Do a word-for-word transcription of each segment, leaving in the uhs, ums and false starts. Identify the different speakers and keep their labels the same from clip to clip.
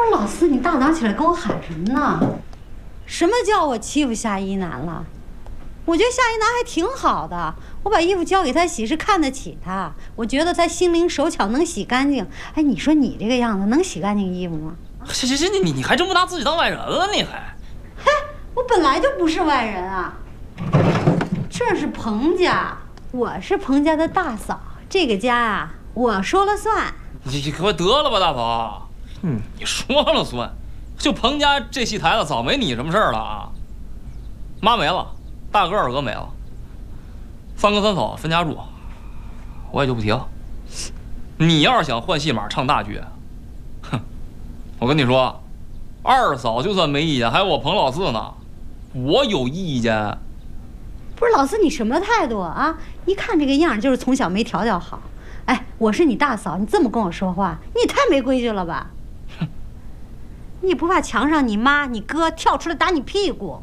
Speaker 1: 是老四，你大早起来跟我喊什么呢？什么叫我欺负夏一楠了？我觉得夏一楠还挺好的，我把衣服交给他洗是看得起他，我觉得他心灵手巧，能洗干净。哎，你说你这个样子能洗干净衣服吗？
Speaker 2: 行行行，你你你还真不拿自己当外人了，你还？
Speaker 1: 嘿，我本来就不是外人啊，这是彭家，我是彭家的大嫂，这个家啊，我说了算。
Speaker 2: 你你快得了吧，大嫂，嗯，你说了算，就彭家这戏台子早没你什么事儿了啊。妈没了，大哥二哥没了，三哥三嫂分家住，我也就不提了。你要是想换戏码唱大剧，哼，我跟你说，二嫂就算没意见，还有我彭老四呢，我有意见。
Speaker 1: 不是老四，你什么态度啊？一看这个样就是从小没调教好。哎，我是你大嫂，你这么跟我说话，你也太没规矩了吧？哼，你也不怕墙上你妈、你哥跳出来打你屁股？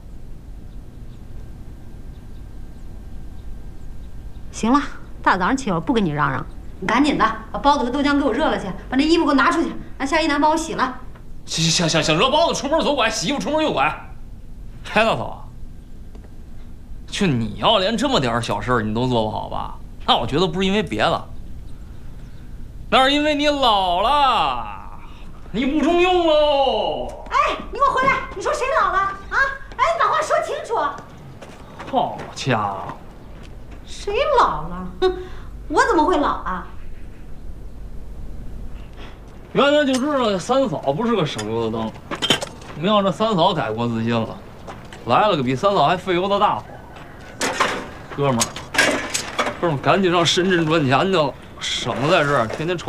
Speaker 1: 行了，大早上起我不跟你嚷嚷，你赶紧的把包子和豆浆给我热了去，把那衣服给我拿出去，让夏一楠帮我洗了。
Speaker 2: 行行行行，热包子出门左拐，洗衣服出门右拐。哎，大嫂，就你要连这么点小事你都做不好吧？那我觉得不是因为别的，那是因为你老了，你不中用喽。
Speaker 1: 哎，你给我回来！你说谁老了啊？哎，你把话说清楚。
Speaker 2: 好家伙！
Speaker 1: 谁老了？哼，我怎么会老啊？
Speaker 2: 原来就知道三嫂不是个省油的灯，没想到这三嫂改过自新了，来了个比三嫂还费油的大货。哥们儿，哥们儿，赶紧让深圳赚钱去了，省得在这儿天天愁。